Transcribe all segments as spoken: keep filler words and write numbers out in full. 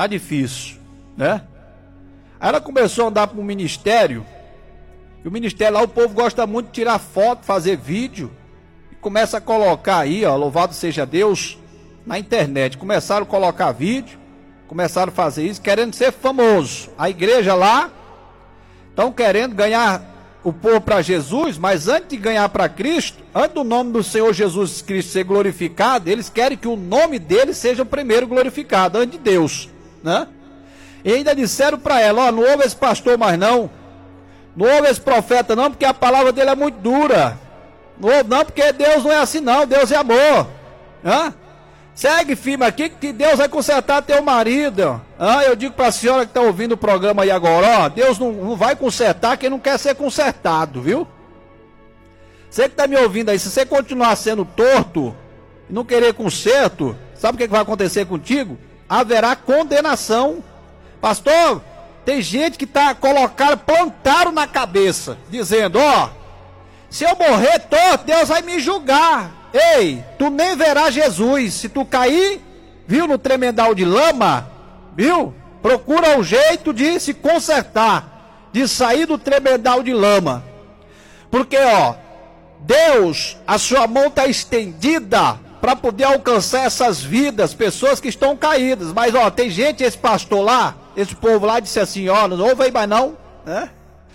tá difícil, né? Aí ela começou a andar para o ministério, e o ministério lá, o povo gosta muito de tirar foto, fazer vídeo, e começa a colocar aí, ó, louvado seja Deus, na internet. Começaram a colocar vídeo, começaram a fazer isso, querendo ser famoso. A igreja lá, estão querendo ganhar o povo para Jesus, mas antes de ganhar para Cristo, antes do nome do Senhor Jesus Cristo ser glorificado, eles querem que o nome dele seja o primeiro glorificado, antes de Deus, né? E ainda disseram para ela, ó, não ouve esse pastor mais não, não ouve esse profeta não, porque a palavra dele é muito dura, não ouve não, porque Deus não é assim não, Deus é amor, né? Segue firme aqui que Deus vai consertar teu marido. Ah, eu digo para a senhora que está ouvindo o programa aí agora, ó, Deus não, não vai consertar quem não quer ser consertado, viu? Você que está me ouvindo aí, se você continuar sendo torto e não querer conserto, sabe o que, que vai acontecer contigo? Haverá condenação. Pastor, tem gente que está colocando, plantaram na cabeça, dizendo, ó, se eu morrer torto, Deus vai me julgar. Ei, tu nem verás Jesus. Se tu cair, viu, no tremedal de lama, viu? Procura um jeito de se consertar, de sair do tremedal de lama. Porque, ó, Deus, a sua mão está estendida para poder alcançar essas vidas, pessoas que estão caídas. Mas, ó, tem gente, esse pastor lá, esse povo lá disse assim, ó, não ouve aí mais não, né?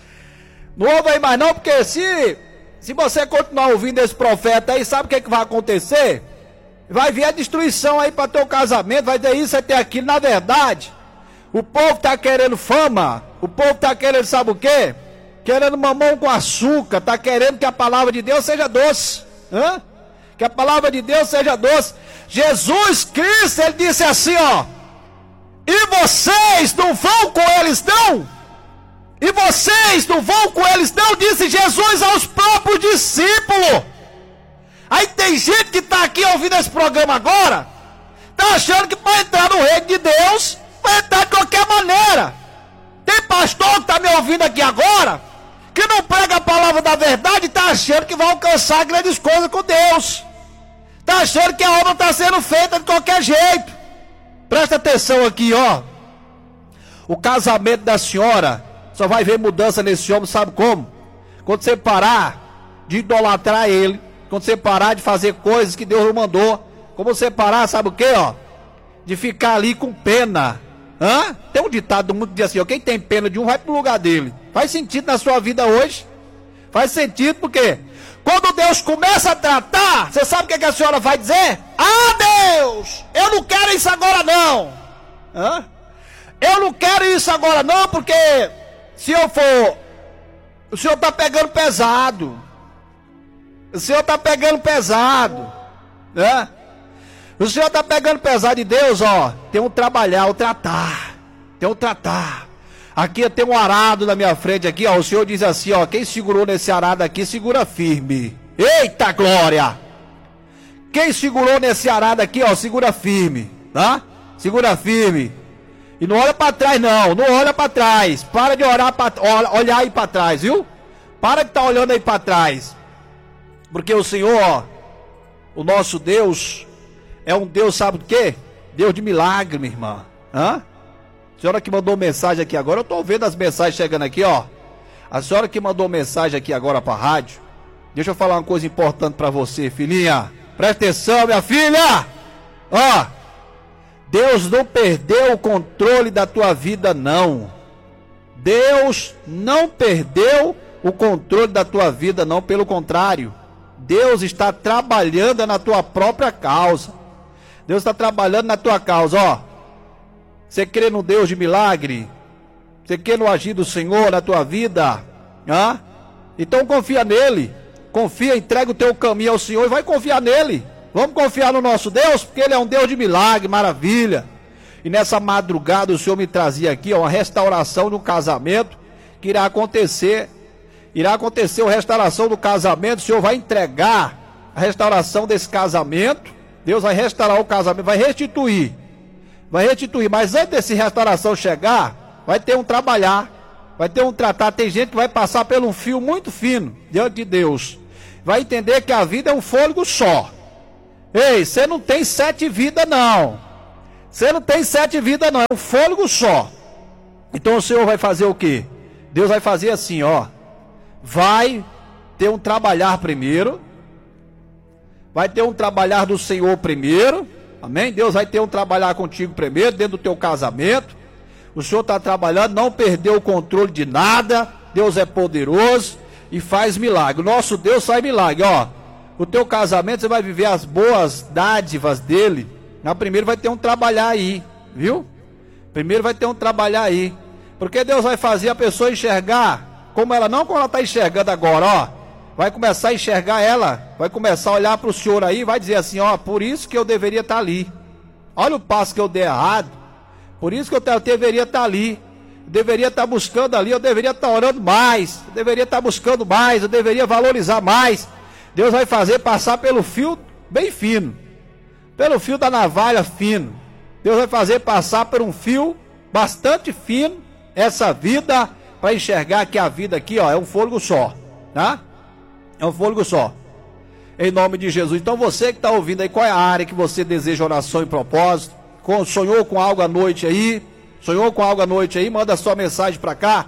Não ouve aí mais não, porque se... Se você continuar ouvindo esse profeta aí, sabe o que, é que vai acontecer? Vai vir a destruição aí para teu casamento, vai ter isso, vai ter aquilo. Na verdade, o povo está querendo fama, o povo está querendo, sabe o quê? Querendo mamão com açúcar, está querendo que a palavra de Deus seja doce. Hã? Que a palavra de Deus seja doce. Jesus Cristo, ele disse assim, ó, e vocês não vão com eles não? E vocês não vão com eles não, disse Jesus aos próprios discípulos. Aí tem gente que está aqui ouvindo esse programa agora, está achando que para entrar no reino de Deus, vai entrar de qualquer maneira. Tem pastor que está me ouvindo aqui agora, que não prega a palavra da verdade, está achando que vai alcançar grandes coisas com Deus. Está achando que a obra está sendo feita de qualquer jeito. Presta atenção aqui, ó. O casamento da senhora só vai ver mudança nesse homem, sabe como? Quando você parar de idolatrar ele, quando você parar de fazer coisas que Deus não mandou, quando você parar, sabe o que, ó? De ficar ali com pena. Hã? Tem um ditado do mundo que diz assim, ó, quem tem pena de um vai pro lugar dele. Faz sentido na sua vida hoje? Faz sentido porque quando Deus começa a tratar, você sabe o que, que a senhora vai dizer? Ah, Deus, eu não quero isso agora não. Hã? Eu não quero isso agora não, porque se eu for, o senhor está pegando pesado. O senhor está pegando pesado, né? O senhor está pegando pesado de Deus, ó. Tem um trabalhar, um tratar. Tem um tratar. Aqui tem um arado na minha frente aqui, ó. O senhor diz assim, ó. Quem segurou nesse arado aqui, segura firme. Eita glória! Quem segurou nesse arado aqui, ó, segura firme, tá? Segura firme. E não olha para trás não, não olha para trás. Para de orar pra, olhar aí para trás, viu? Para de estar tá olhando aí para trás. Porque o Senhor, ó, o nosso Deus, é um Deus, sabe do quê? Deus de milagre, minha irmã. Hã? A senhora que mandou mensagem aqui agora, eu estou vendo as mensagens chegando aqui, ó. A senhora que mandou mensagem aqui agora para a rádio, deixa eu falar uma coisa importante para você, filhinha. Presta atenção, minha filha. Ó, Deus não perdeu o controle da tua vida, não. Deus não perdeu o controle da tua vida, não. Pelo contrário, Deus está trabalhando na tua própria causa. Deus está trabalhando na tua causa, ó. Você crê no Deus de milagre? Você crê no agir do Senhor na tua vida? Hã? Então confia nele. Confia, entrega o teu caminho ao Senhor e vai confiar nele. Vamos confiar no nosso Deus, porque ele é um Deus de milagre, maravilha. E nessa madrugada o Senhor me trazia aqui, ó, uma restauração no casamento que irá acontecer. Irá acontecer a restauração do casamento. O Senhor vai entregar a restauração desse casamento. Deus vai restaurar o casamento, vai restituir. Vai restituir, mas antes dessa restauração chegar, vai ter um trabalhar, vai ter um tratar. Tem gente que vai passar por um fio muito fino diante de Deus. Vai entender que a vida é um fôlego só. Ei, você não tem sete vidas não. Você não tem sete vidas não, é um fôlego só. Então o Senhor vai fazer o quê? Deus vai fazer assim, ó. Vai ter um trabalhar primeiro. Vai ter um trabalhar do Senhor primeiro. Amém? Deus vai ter um trabalhar contigo primeiro, dentro do teu casamento. O Senhor está trabalhando, não perdeu o controle de nada. Deus é poderoso e faz milagre. O nosso Deus faz milagre, ó. O teu casamento, você vai viver as boas dádivas dele. Na primeiro vai ter um trabalhar aí, viu? Primeiro vai ter um trabalhar aí. Porque Deus vai fazer a pessoa enxergar como ela, não como ela está enxergando agora, ó. Vai começar a enxergar ela, vai começar a olhar para o Senhor aí, vai dizer assim, ó, por isso que eu deveria estar ali. Olha o passo que eu dei errado. Por isso que eu, eu deveria estar ali. Eu deveria estar buscando ali, eu deveria estar orando mais. Eu deveria estar buscando mais, eu deveria valorizar mais. Deus vai fazer passar pelo fio bem fino. Pelo fio da navalha fino. Deus vai fazer passar por um fio bastante fino essa vida, para enxergar que a vida aqui, ó, é um fôlego só, tá? É um fôlego só. Em nome de Jesus. Então você que está ouvindo aí, qual é a área que você deseja oração e propósito? Sonhou com algo à noite aí? Sonhou com algo à noite aí? Manda sua mensagem para cá.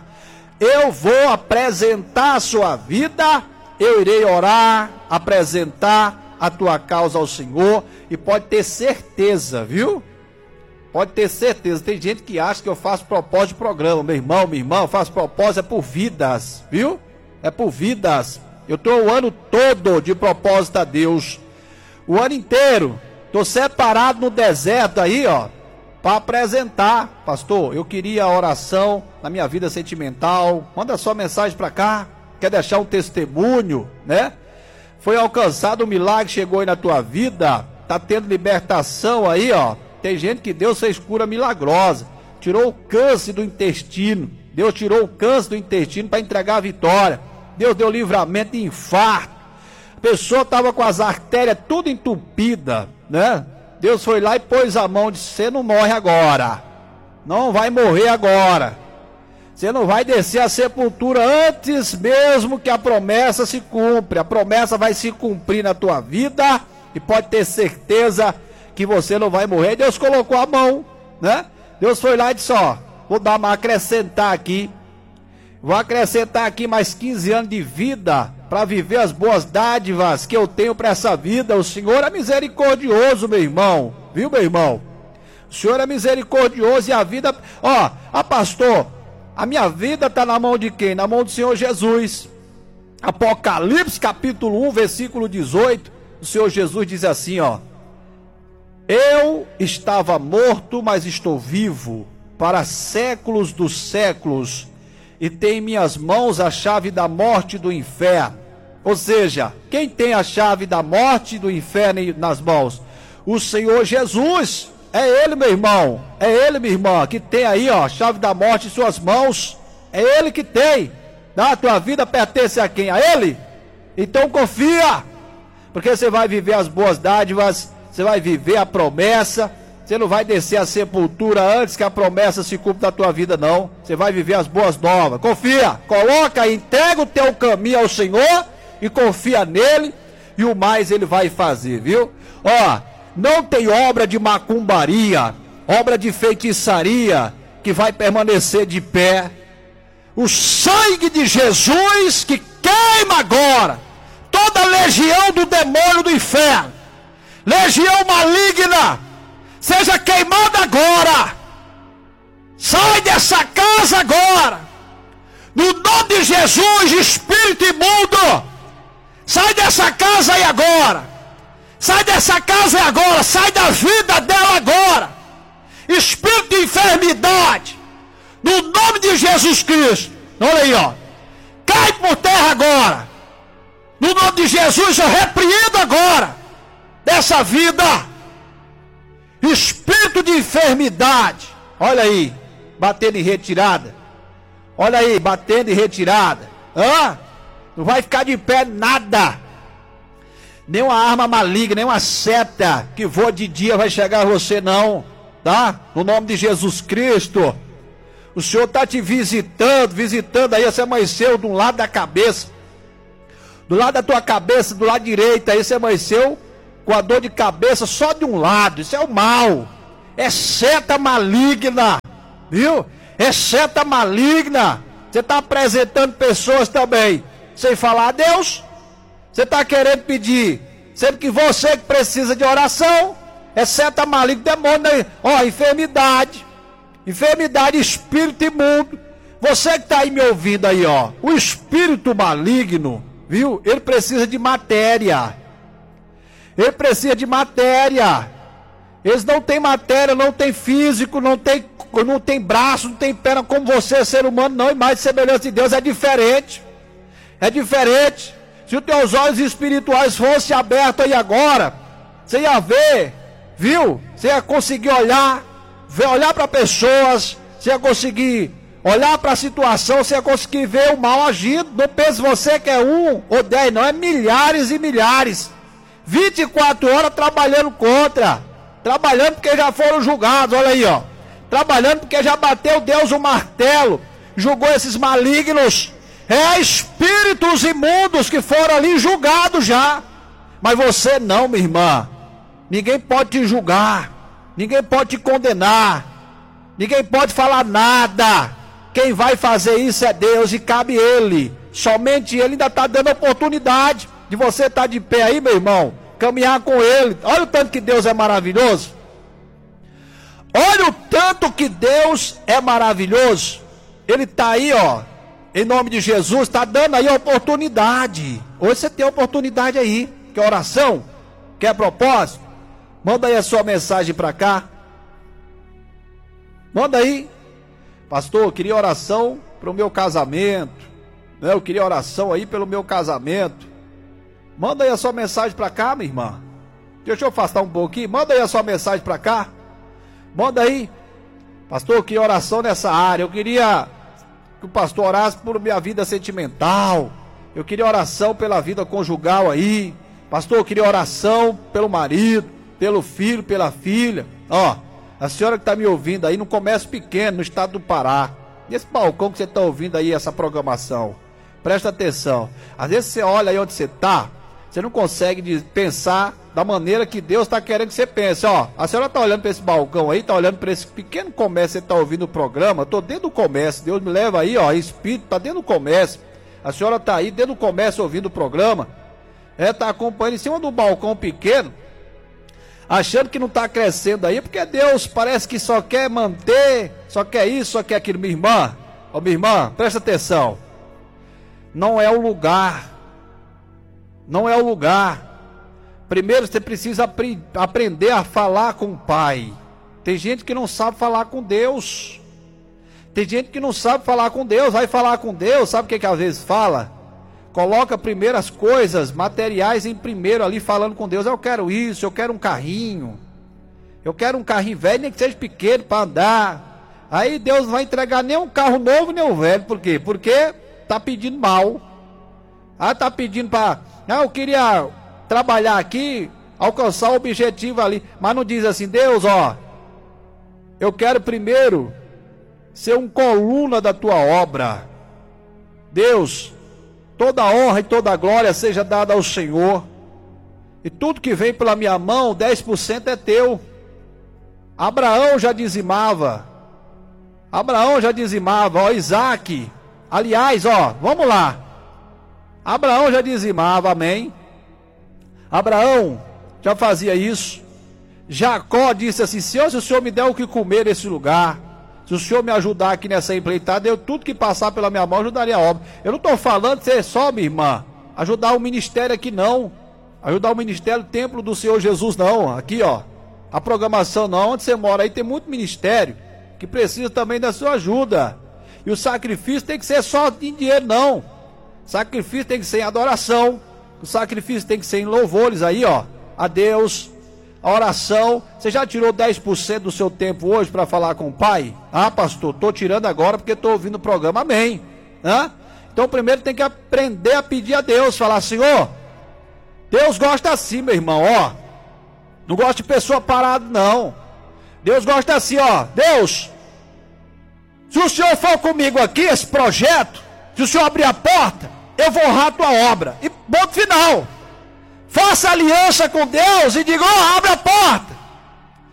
Eu vou apresentar a sua vida. Eu irei orar, apresentar a tua causa ao Senhor. E pode ter certeza, viu? Pode ter certeza. Tem gente que acha que eu faço propósito de programa. Meu irmão, minha irmã, eu faço propósito é por vidas, viu? É por vidas. Eu estou o ano todo de propósito a Deus. O ano inteiro. Estou separado no deserto aí, ó, para apresentar. Pastor, eu queria oração na minha vida sentimental. Manda sua mensagem para cá. Quer deixar um testemunho, né? Foi alcançado um milagre, chegou aí na tua vida. Tá tendo libertação aí, ó. Tem gente que Deus fez cura milagrosa. Tirou o câncer do intestino. Deus tirou o câncer do intestino para entregar a vitória. Deus deu livramento de infarto. A pessoa estava com as artérias tudo entupidas, né? Deus foi lá e pôs a mão e disse, você não morre agora. Não vai morrer agora. Você não vai descer a sepultura antes mesmo que a promessa se cumpra. A promessa vai se cumprir na tua vida. E pode ter certeza que você não vai morrer. Deus colocou a mão, né? Deus foi lá e disse, ó, vou dar uma acrescentar aqui. Vou acrescentar aqui mais quinze anos de vida para viver as boas dádivas que eu tenho para essa vida. O Senhor é misericordioso, meu irmão. Viu, meu irmão? O Senhor é misericordioso e a vida... Ó, a pastor, a minha vida está na mão de quem? Na mão do Senhor Jesus. Apocalipse capítulo um, versículo dezoito. O Senhor Jesus diz assim, ó. Eu estava morto, mas estou vivo para séculos dos séculos. E tem em minhas mãos a chave da morte e do inferno. Ou seja, quem tem a chave da morte e do inferno nas mãos? O Senhor Jesus. É Ele, meu irmão. É Ele, minha irmã, que tem aí, ó, a chave da morte em suas mãos. É Ele que tem. A tua vida pertence a quem? A Ele? Então confia. Porque você vai viver as boas dádivas. Você vai viver a promessa. Você não vai descer a sepultura antes que a promessa se cumpra na tua vida, não. Você vai viver as boas novas. Confia, coloca, entrega o teu caminho ao Senhor e confia nele e o mais ele vai fazer, viu? Ó, não tem obra de macumbaria, obra de feitiçaria que vai permanecer de pé. O sangue de Jesus que queima agora toda a legião do demônio do inferno, legião maligna, seja queimada agora. Sai dessa casa agora. No nome de Jesus, espírito imundo, sai dessa casa aí agora. Sai dessa casa aí agora. Sai da vida dela agora. Espírito de enfermidade, no nome de Jesus Cristo. Olha aí, ó. Cai por terra agora. No nome de Jesus, eu repreendo agora dessa vida espírito de enfermidade. Olha aí, batendo em retirada. Olha aí, batendo em retirada. Hã? Não vai ficar de pé nada. Nenhuma arma maligna, nenhuma seta que voa de dia vai chegar a você, não. Tá? No nome de Jesus Cristo. O Senhor está te visitando, visitando aí. Você amanheceu de um lado da cabeça, do lado da tua cabeça, do lado direito. Aí você amanheceu com a dor de cabeça só de um lado. Isso é o mal. é seta maligna, viu? É seta maligna. Você está apresentando pessoas também sem falar a Deus. Você está querendo pedir, sendo que você que precisa de oração. É seta maligna, demônio, ó, enfermidade, enfermidade, espírito imundo. Você que está aí me ouvindo aí, ó, o espírito maligno, viu? Ele precisa de matéria. Ele precisa de matéria. Eles não têm matéria, não tem físico, não tem, não tem braço, não tem perna como você, ser humano, não. Imagem de semelhança de Deus é diferente. É diferente. Se os teus olhos espirituais fossem abertos aí agora, você ia ver, viu? Você ia conseguir olhar, ver, olhar para pessoas, você ia conseguir olhar para a situação, você ia conseguir ver o mal agindo. Não pense você que é um ou dez, não, é milhares e milhares. vinte e quatro horas trabalhando contra, trabalhando porque já foram julgados, olha aí, ó. Trabalhando porque já bateu Deus o martelo, julgou esses malignos. É espíritos imundos que foram ali julgados já. Mas você não, minha irmã. Ninguém pode te julgar, ninguém pode te condenar, ninguém pode falar nada. Quem vai fazer isso é Deus e cabe Ele. Somente Ele ainda está dando oportunidade de você estar de pé aí, meu irmão, caminhar com Ele. Olha o tanto que Deus é maravilhoso. Olha o tanto que Deus é maravilhoso. Ele está aí, ó, em nome de Jesus, está dando aí a oportunidade. Hoje você tem a oportunidade aí. Quer oração? Quer propósito? Manda aí a sua mensagem para cá. Manda aí. Pastor, eu queria oração para o meu casamento, né? Eu queria oração aí pelo meu casamento. Manda aí a sua mensagem para cá, minha irmã. Deixa eu afastar um pouquinho. Manda aí a sua mensagem para cá. Manda aí. Pastor, eu queria oração nessa área. Eu queria que o pastor orasse por minha vida sentimental. Eu queria oração pela vida conjugal aí. Pastor, eu queria oração pelo marido, pelo filho, pela filha. Ó, a senhora que está me ouvindo aí no comércio pequeno, no estado do Pará. Nesse balcão que você está ouvindo aí essa programação. Presta atenção. Às vezes você olha aí onde você está, você não consegue pensar da maneira que Deus está querendo que você pense. Ó, a senhora está olhando para esse balcão aí, está olhando para esse pequeno comércio, você está ouvindo o programa. Estou dentro do comércio, Deus me leva aí, ó, espírito, está dentro do comércio. A senhora está aí dentro do comércio ouvindo o programa. É, está acompanhando em cima do balcão pequeno, achando que não está crescendo aí, porque Deus parece que só quer manter, só quer isso, só quer aquilo. Minha irmã, ó, minha irmã, presta atenção. Não é o lugar. Não é o lugar. Primeiro você precisa apre- aprender a falar com o Pai. Tem gente que não sabe falar com Deus. Tem gente que não sabe falar com Deus. Vai falar com Deus, sabe o que que às vezes fala? Coloca primeiro as coisas materiais em primeiro ali, falando com Deus. Eu quero isso, eu quero um carrinho. Eu quero um carrinho velho, nem que seja pequeno para andar. Aí Deus não vai entregar nem um carro novo, nem um velho. Por quê? Porque tá pedindo mal. Ah, tá pedindo para... Ah, eu queria trabalhar aqui, alcançar o objetivo ali. Mas não diz assim, Deus, ó, eu quero primeiro ser um coluna da tua obra. Deus, toda a honra e toda a glória seja dada ao Senhor. E tudo que vem pela minha mão, dez por cento é teu. Abraão já dizimava. Abraão já dizimava, ó, Isaac. Aliás, ó, vamos lá. Abraão já dizimava, amém. Abraão já fazia isso. Jacó disse assim, Senhor, se o Senhor me der o que comer nesse lugar, se o Senhor me ajudar aqui nessa empreitada, eu tudo que passar pela minha mão ajudaria a obra. Eu não estou falando de ser só, minha irmã, ajudar o ministério aqui não. Ajudar o ministério, o templo do Senhor Jesus não. Aqui, ó, a programação não. Onde você mora aí tem muito ministério que precisa também da sua ajuda. E o sacrifício tem que ser só em dinheiro não. O sacrifício tem que ser em adoração. O sacrifício tem que ser em louvores aí, ó, a Deus. A oração. Você já tirou dez por cento do seu tempo hoje para falar com o Pai? Ah, pastor, estou tirando agora porque estou ouvindo o programa, amém. Hã? Então primeiro tem que aprender a pedir a Deus, falar, Senhor, Deus gosta assim, meu irmão, ó. Não gosta de pessoa parada, não. Deus gosta assim, ó. Deus, se o Senhor for comigo aqui, esse projeto, se o Senhor abrir a porta, eu vou honrar a tua obra. E ponto final. Faça aliança com Deus e diga, ó, abre a porta.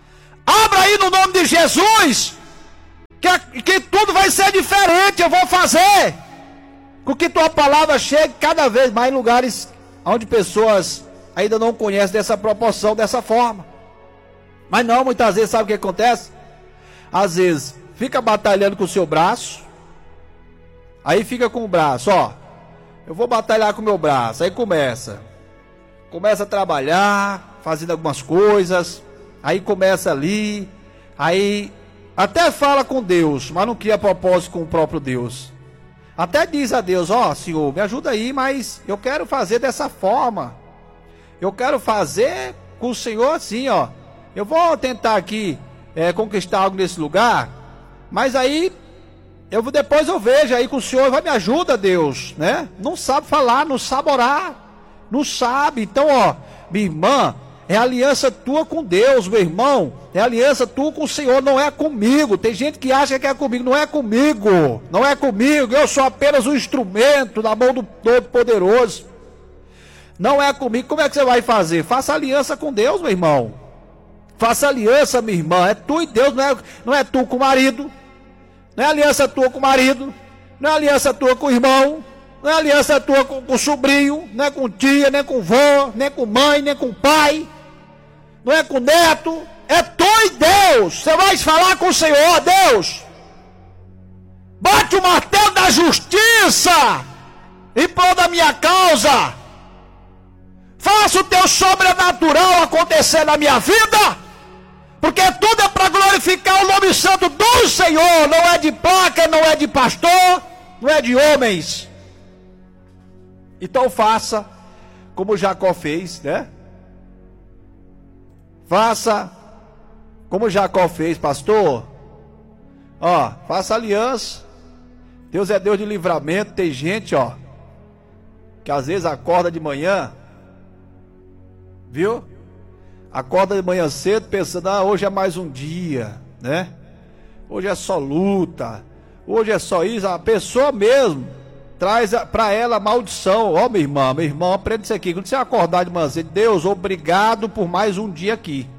Abra aí no nome de Jesus, que, que tudo vai ser diferente. Eu vou fazer com que tua palavra chegue cada vez mais em lugares onde pessoas ainda não conhecem dessa proporção, dessa forma. Mas não, muitas vezes, sabe o que acontece? Às vezes, fica batalhando com o seu braço, aí fica com o braço, ó, eu vou batalhar com o meu braço, aí começa, começa a trabalhar, fazendo algumas coisas, aí começa ali, aí até fala com Deus, mas não cria propósito com o próprio Deus. Até diz a Deus, ó, Senhor, me ajuda aí, mas eu quero fazer dessa forma, eu quero fazer com o Senhor assim, ó, eu vou tentar aqui é, conquistar algo nesse lugar, mas aí eu vou, depois eu vejo aí com o Senhor, vai me ajuda, Deus, né? Não sabe falar, não sabe orar, não sabe. Então, ó, minha irmã, é aliança tua com Deus, meu irmão, é aliança tua com o Senhor, não é comigo. Tem gente que acha que é comigo, não é comigo, não é comigo, eu sou apenas um instrumento na mão do Todo-Poderoso. Não é comigo. Como é que você vai fazer? Faça aliança com Deus, meu irmão. Faça aliança, minha irmã, é tu e Deus, não é, não é tu com o marido, não é aliança tua com o marido, não é aliança tua com o irmão, não é aliança tua com, com o sobrinho, não é com tia, nem com vó, nem com mãe, nem com pai, não é com neto, é tu e Deus. Você vai falar com o Senhor, Deus, bate o martelo da justiça em prol da minha causa, faça o teu sobrenatural acontecer na minha vida, porque tudo é para glorificar o nome santo do Senhor, não é de placa, não é de pastor, não é de homens. Então faça como Jacó fez, né? Faça como Jacó fez, pastor. Ó, faça aliança. Deus é Deus de livramento. Tem gente, ó, que às vezes acorda de manhã, viu? Acorda de manhã cedo pensando, ah, hoje é mais um dia, né? Hoje é só luta, hoje é só isso. A pessoa mesmo traz para ela a maldição. Ó, minha irmã, meu irmão, aprenda isso aqui. Quando você acordar de manhã cedo, Deus, obrigado por mais um dia aqui.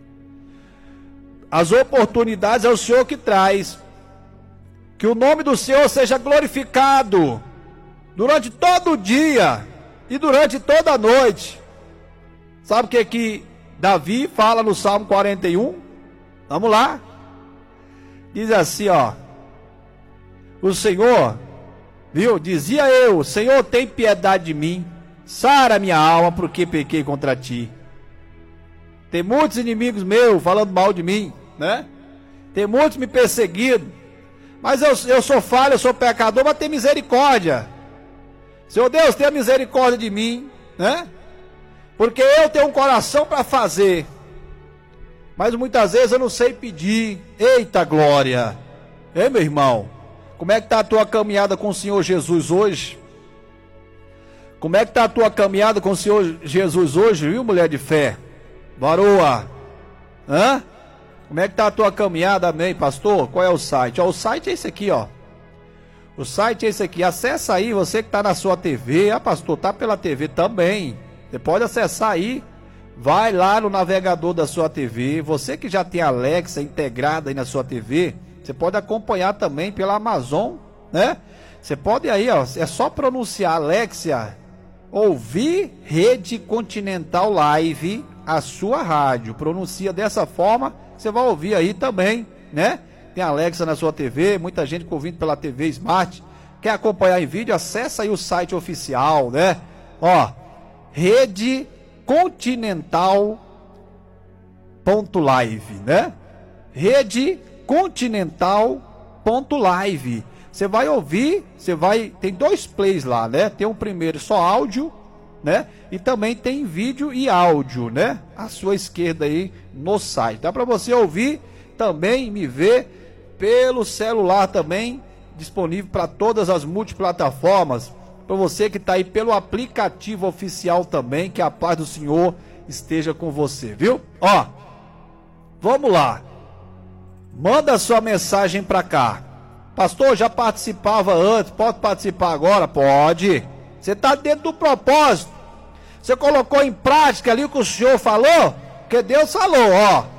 As oportunidades é o Senhor que traz. Que o nome do Senhor seja glorificado durante todo o dia e durante toda a noite. Sabe o que que Davi fala no Salmo quarenta e um? Vamos lá. Diz assim, ó: o Senhor, viu? Dizia eu, Senhor, tem piedade de mim, sara minha alma, porque pequei contra ti. Tem muitos inimigos meus falando mal de mim, né? Tem muitos me perseguindo, mas eu, eu sou falho, eu sou pecador, mas tem misericórdia. Senhor Deus, tenha misericórdia de mim, né? Porque eu tenho um coração para fazer, mas muitas vezes eu não sei pedir. Eita glória! Ei, meu irmão, como é que está a tua caminhada com o Senhor Jesus hoje? Como é que está a tua caminhada com o Senhor Jesus hoje, viu, mulher de fé? Varoa! Hã? Como é que está a tua caminhada, amém, pastor? Qual é o site? Ó, o site é esse aqui, ó. O site é esse aqui. Acessa aí, você que está na sua T V. Ah, pastor, está pela T V também. Você pode acessar aí, vai lá no navegador da sua T V. Você que já tem a Alexa integrada aí na sua T V, você pode acompanhar também pela Amazon, né? Você pode aí, ó, é só pronunciar Alexa, ouvir Rede Continental Live, a sua rádio. Pronuncia dessa forma, você vai ouvir aí também, né? Tem Alexa na sua T V, muita gente ouvindo pela T V Smart. Quer acompanhar em vídeo? Acessa aí o site oficial, né? Ó, Rede Continental ponto live, né? Rede Continental ponto live. Você vai ouvir, você vai, tem dois plays lá, né? Tem um primeiro só áudio, né? E também tem vídeo e áudio, né? À sua esquerda aí no site. Dá para você ouvir também, me ver pelo celular também, disponível para todas as multiplataformas. Para você que está aí pelo aplicativo oficial também, que a paz do Senhor esteja com você, viu? Ó, vamos lá. Manda sua mensagem para cá. Pastor, já participava antes, pode participar agora? Pode. Você está dentro do propósito. Você colocou em prática ali o que o Senhor falou? Porque Deus falou, ó.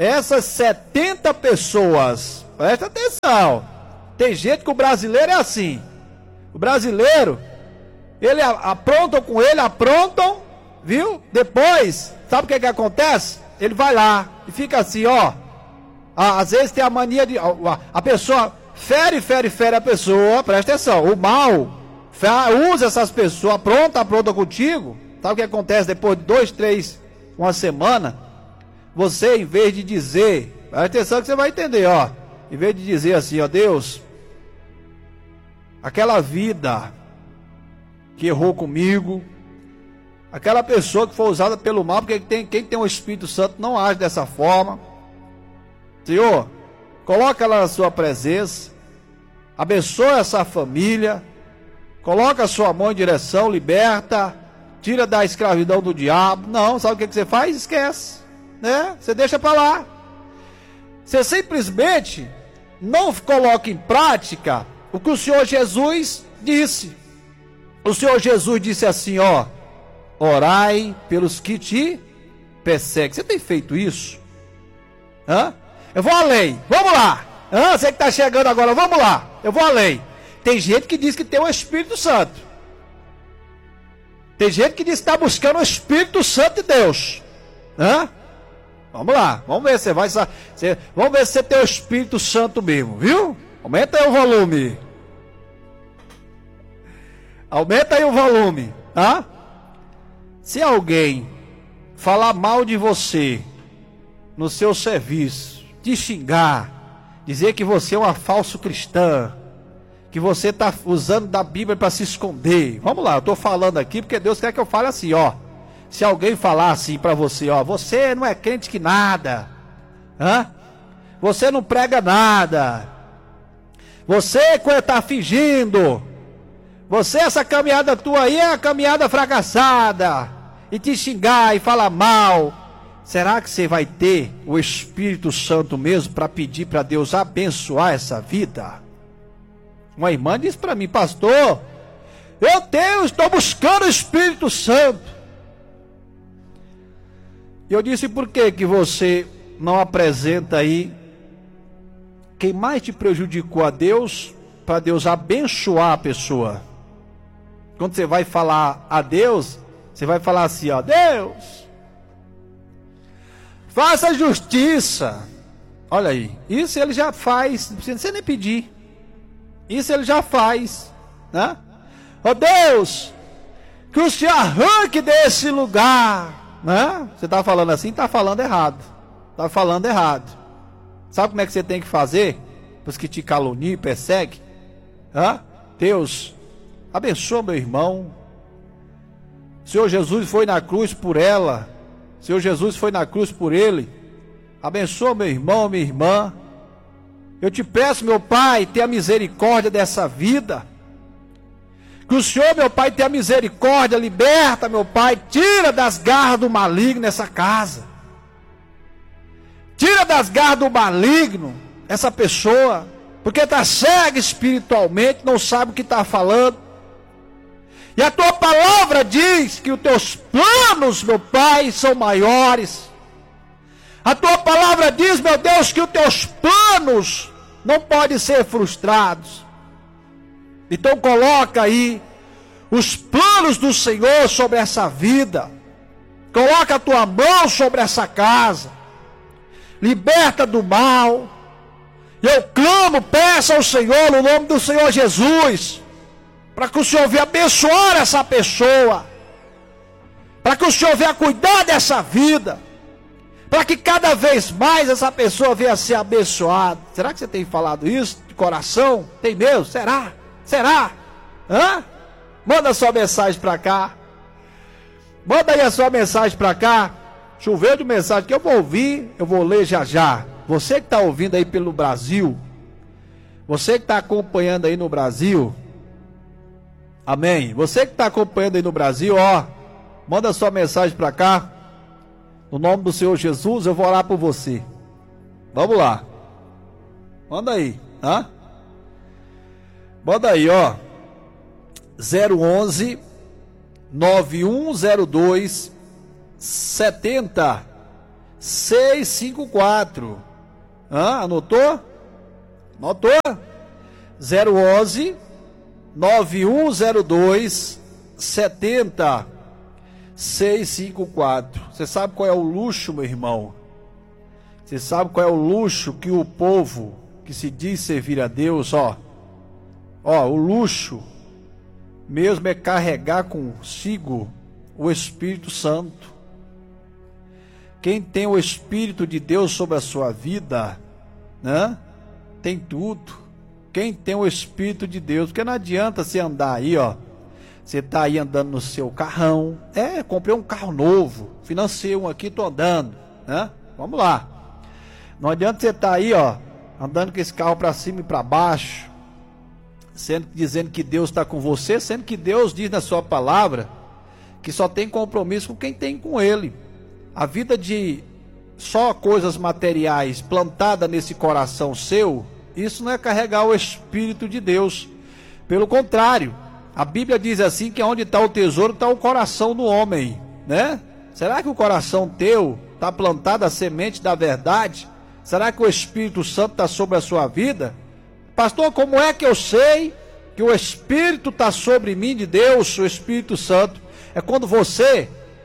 essas setenta pessoas, presta atenção, tem gente que o brasileiro é assim, o brasileiro, ele aprontam com ele, aprontam, viu? Depois, sabe o que que acontece? Ele vai lá e fica assim, ó, às vezes tem a mania de, a pessoa fere, fere, fere a pessoa, presta atenção, o mal usa essas pessoas, apronta, apronta contigo, sabe o que acontece depois de dois, três, uma semana? Você, em vez de dizer, presta atenção que você vai entender, ó, em vez de dizer assim, ó, Deus, aquela vida que errou comigo, aquela pessoa que foi usada pelo mal, porque tem, quem tem o Espírito Santo não age dessa forma. Senhor, coloca ela na sua presença, abençoa essa família, coloca a sua mão em direção, liberta, tira da escravidão do diabo. Não, sabe o que, que você faz? Esquece, né? Você deixa para lá. Você simplesmente não coloca em prática o que o Senhor Jesus disse. O Senhor Jesus disse assim, ó, orai pelos que te perseguem. Você tem feito isso? Hã? Eu vou além, vamos lá. Hã? Você que está chegando agora, vamos lá. Eu vou além. Tem gente que diz que tem o Espírito Santo. Tem gente que diz que está buscando o Espírito Santo de Deus. Hã? Vamos lá, vamos ver se você vai. Você, vamos ver se você tem o Espírito Santo mesmo, viu? Aumenta aí o volume. Aumenta aí o volume, tá? Se alguém falar mal de você no seu serviço, te xingar, dizer que você é uma falso cristã, que você está usando da Bíblia para se esconder. Vamos lá, eu estou falando aqui porque Deus quer que eu fale assim, ó. Se alguém falar assim para você, ó, você não é crente que nada, hã? Você não prega nada, você está fingindo, você, essa caminhada tua aí é uma caminhada fracassada, e te xingar e falar mal, será que você vai ter o Espírito Santo mesmo para pedir para Deus abençoar essa vida? Uma irmã disse para mim, pastor, eu tenho, estou buscando o Espírito Santo. E eu disse, por que que você não apresenta aí quem mais te prejudicou a Deus, para Deus abençoar a pessoa? Quando você vai falar a Deus, você vai falar assim, ó, Deus, faça justiça. Olha aí, isso ele já faz, não precisa nem pedir. Isso ele já faz, né? Ó Deus, que o Senhor arranque desse lugar, né? Você está falando assim, está falando errado. Está falando errado. Sabe como é que você tem que fazer? Para os que te caluniam e perseguem? Hã? Deus, abençoa meu irmão. O Senhor Jesus foi na cruz por ela. O Senhor Jesus foi na cruz por ele. Abençoa meu irmão, minha irmã. Eu te peço, meu Pai, tenha misericórdia dessa vida. Que o Senhor, meu Pai, tenha misericórdia, liberta, meu Pai, tira das garras do maligno essa casa. Tira das garras do maligno essa pessoa, porque está cega espiritualmente, não sabe o que está falando. E a tua palavra diz que os teus planos, meu Pai, são maiores. A tua palavra diz, meu Deus, que os teus planos não podem ser frustrados. Então coloca aí os planos do Senhor sobre essa vida. Coloca a tua mão sobre essa casa. Liberta do mal. E eu clamo, peço ao Senhor, no nome do Senhor Jesus, para que o Senhor venha abençoar essa pessoa, para que o Senhor venha cuidar dessa vida, para que cada vez mais essa pessoa venha ser abençoada. Será que você tem falado isso de coração? Tem mesmo? Será? Será? Hã? Manda sua mensagem para cá. Manda aí a sua mensagem para cá. Choveu de mensagem que eu vou ouvir, eu vou ler já já. Você que está ouvindo aí pelo Brasil, você que está acompanhando aí no Brasil, amém? Você que está acompanhando aí no Brasil, ó, manda sua mensagem para cá. No nome do Senhor Jesus, eu vou orar por você. Vamos lá. Manda aí, hã? Manda aí, ó. zero onze nove um zero dois setenta seis cinco quatro. Hã? Anotou? Anotou? zero onze, nove um zero dois, sete zero seis cinco quatro. Você sabe qual é o luxo, meu irmão? Você sabe qual é o luxo que o povo que se diz servir a Deus, ó, ó, o luxo mesmo é carregar consigo o Espírito Santo. Quem tem o Espírito de Deus sobre a sua vida, né, tem tudo. Quem tem o Espírito de Deus, porque não adianta você andar aí, ó, você tá aí andando no seu carrão, é, comprei um carro novo, financei um aqui, tô andando, né, vamos lá. Não adianta você estar aí, ó, andando com esse carro para cima e para baixo, sendo, dizendo que Deus está com você, sendo que Deus diz na sua palavra que só tem compromisso com quem tem com Ele. A vida de só coisas materiais plantada nesse coração seu, isso não é carregar o Espírito de Deus. Pelo contrário, a Bíblia diz assim que onde está o tesouro está o coração do homem, né? Será que o coração teu está plantado a semente da verdade? Será que o Espírito Santo está sobre a sua vida? Pastor, como é que eu sei que o Espírito está sobre mim de Deus, o Espírito Santo? É quando você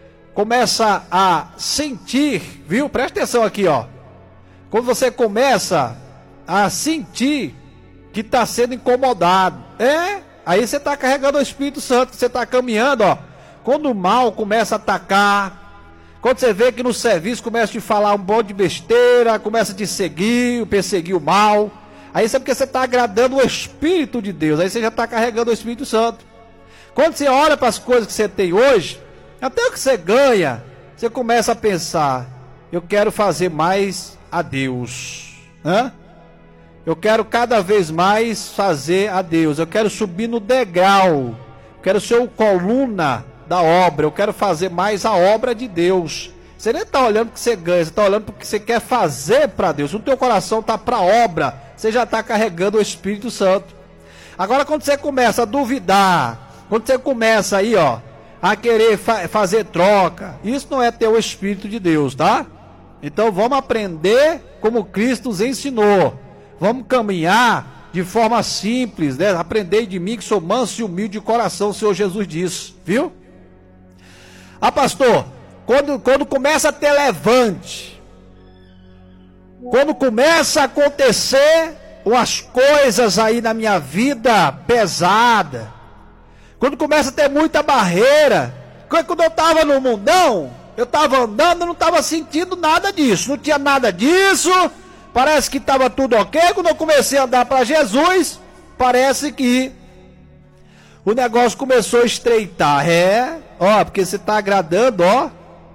começa a sentir, viu? Presta atenção aqui, ó. Quando você começa a sentir que está sendo incomodado, é, aí você está carregando o Espírito Santo, você está caminhando, ó. Quando o mal começa a atacar, quando você vê que no serviço começa a te falar um monte de besteira, começa a te seguir, perseguir o mal, aí isso é porque você está agradando o Espírito de Deus, aí você já está carregando o Espírito Santo. Quando você olha para as coisas que você tem hoje, até o que você ganha, você começa a pensar, eu quero fazer mais a Deus, né? Eu quero cada vez mais fazer a Deus, eu quero subir no degrau, eu quero ser o coluna da obra, eu quero fazer mais a obra de Deus. Você nem está olhando para o que você ganha, você está olhando para o que você quer fazer para Deus. O teu coração está para a obra, você já está carregando o Espírito Santo. Agora quando você começa a duvidar, quando você começa aí, ó, a querer fa fazer troca, isso não é ter o Espírito de Deus, tá? Então vamos aprender como Cristo nos ensinou. Vamos caminhar de forma simples, né? Aprendei de mim que sou manso e humilde de coração, o Senhor Jesus disse, viu? Ah, pastor, quando, quando começa a ter levante, quando começa a acontecer umas coisas aí na minha vida pesada, quando começa a ter muita barreira, quando eu estava no mundão, eu estava andando, eu não estava sentindo nada disso, não tinha nada disso, parece que estava tudo ok. Quando eu comecei a andar para Jesus, parece que o negócio começou a estreitar, é, ó, porque você está agradando, ó,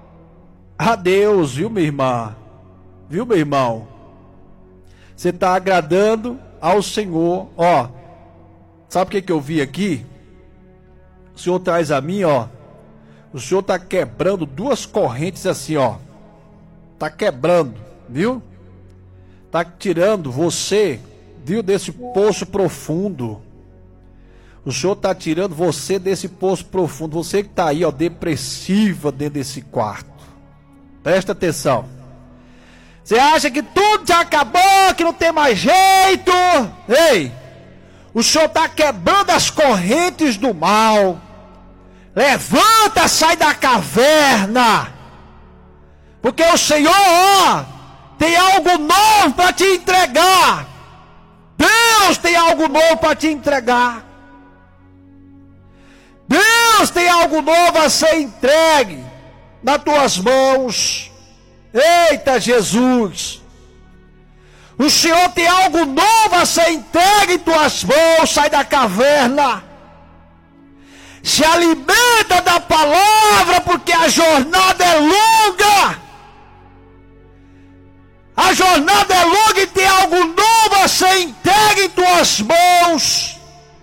a Deus, viu, minha irmã, viu, meu irmão, você está agradando ao Senhor, ó, sabe o que que eu vi aqui? O Senhor traz a mim, ó, o Senhor está quebrando duas correntes assim, ó, está quebrando, viu, está tirando você, viu, desse poço profundo. O Senhor está tirando você desse poço profundo. Você que está aí, ó, depressiva dentro desse quarto. Presta atenção. Você acha que tudo já acabou, que não tem mais jeito? Ei, o Senhor está quebrando as correntes do mal. Levanta, sai da caverna. Porque o Senhor, ó, tem algo novo para te entregar. Deus tem algo novo para te entregar. Deus tem algo novo a ser entregue nas tuas mãos. Eita Jesus, o Senhor tem algo novo a ser entregue em tuas mãos. Sai da caverna, se alimenta da palavra, porque a jornada é longa. A jornada é longa e tem algo novo a ser entregue em tuas mãos.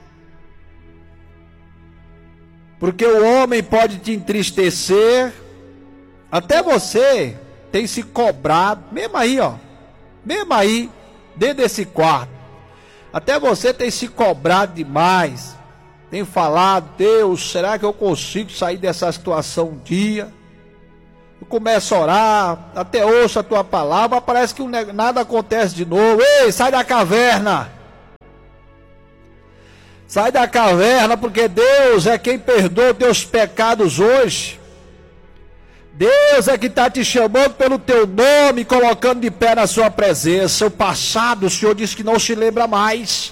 Porque o homem pode te entristecer, até você tem se cobrado, mesmo aí, ó, mesmo aí, dentro desse quarto, até você tem se cobrado demais, tem falado, Deus, será que eu consigo sair dessa situação um dia? eu começo a orar, até ouço a tua palavra, parece que nada acontece de novo. Ei, sai da caverna! Sai da caverna, porque Deus é quem perdoa teus pecados hoje. Deus é que está te chamando pelo teu nome, colocando de pé na sua presença. O passado, o Senhor diz que não se lembra mais.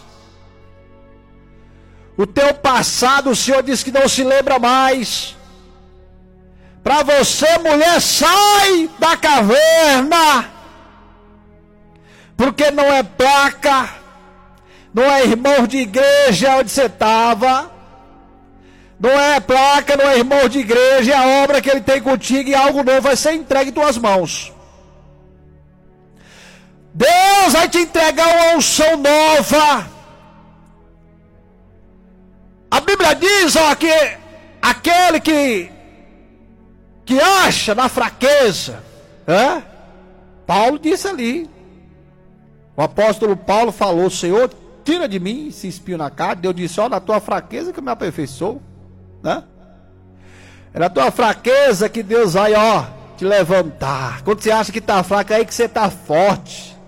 O teu passado, o Senhor diz que não se lembra mais. Para você, mulher, sai da caverna. Porque não é placa, não é irmão de igreja onde você estava. Não é placa, não é irmão de igreja. É a obra que ele tem contigo e algo novo vai ser entregue em tuas mãos. Deus vai te entregar uma unção nova. A Bíblia diz, ó, que aquele que que acha na fraqueza, é? Paulo disse ali, o apóstolo Paulo falou: Senhor, tira de mim esse espinho na carne. Deus disse: ó, na tua fraqueza que eu me aperfeiçoo, né? É na tua fraqueza que Deus vai, ó, te levantar. Quando você acha que está fraco, é aí que você está forte.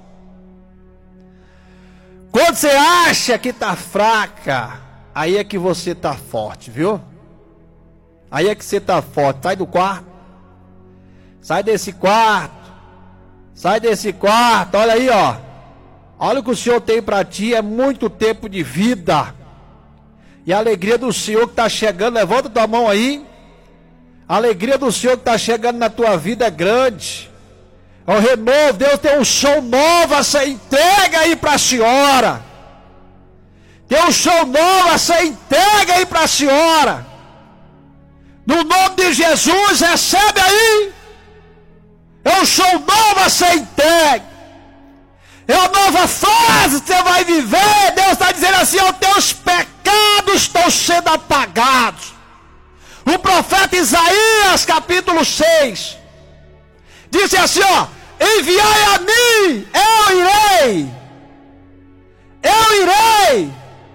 Quando você acha que está fraca, aí é que você está forte, viu? Aí é que você está forte. Sai do quarto. Sai desse quarto. Sai desse quarto. Olha aí, ó. Olha o que o Senhor tem para ti. É muito tempo de vida. E a alegria do Senhor que está chegando. Levanta tua mão aí. A alegria do Senhor que está chegando na tua vida é grande. É o renovo. Deus tem um show novo a ser entregue aí para a senhora. Tem um show novo a ser entregue aí para a senhora. No nome de Jesus, recebe aí. É um show novo a ser entregue. É uma nova fase que você vai viver. Deus está dizendo assim: os teus pecados estão sendo apagados. O profeta Isaías, capítulo seis, disse assim, ó: enviai a mim, eu irei. Eu irei.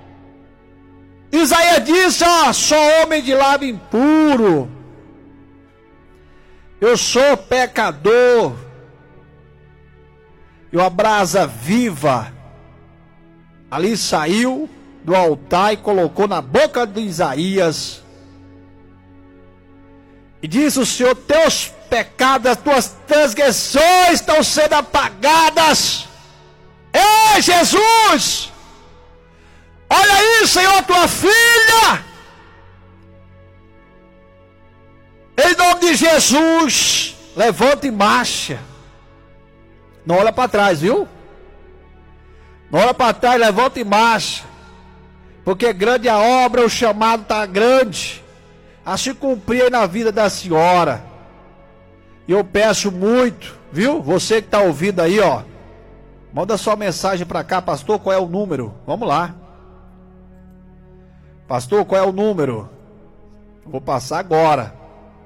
Isaías disse, ó: sou homem de lábio impuro. Eu sou pecador. E uma brasa viva ali saiu do altar e colocou na boca de Isaías. E disse o Senhor: teus pecados, as tuas transgressões estão sendo apagadas. Ei, Jesus! Olha aí, Senhor, tua filha. Em nome de Jesus, levanta e marcha. Não olha para trás, viu? Não olha para trás, levanta e marcha. Porque grande a obra, o chamado está grande a se cumprir na vida da senhora. E eu peço muito, viu? Você que está ouvindo aí, ó, manda sua mensagem para cá. Pastor, qual é o número? Vamos lá. Pastor, qual é o número? Vou passar agora.